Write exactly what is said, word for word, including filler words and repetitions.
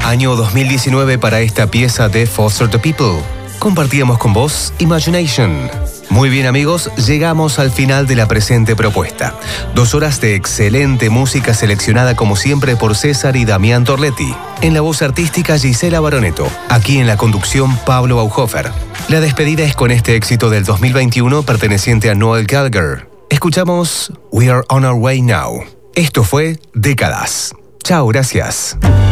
Año dos mil diecinueve para esta pieza de Foster the People. Compartíamos con vos Imagination. Muy bien, amigos, llegamos al final de la presente propuesta. Dos horas de excelente música seleccionada como siempre por César y Damián Torletti. En la voz artística Gisela Baroneto. Aquí en la conducción Pablo Bauhofer. La despedida es con este éxito del dos mil veintiuno perteneciente a Noel Gallagher. Escuchamos We Are On Our Way Now. Esto fue Décadas. Chao, gracias.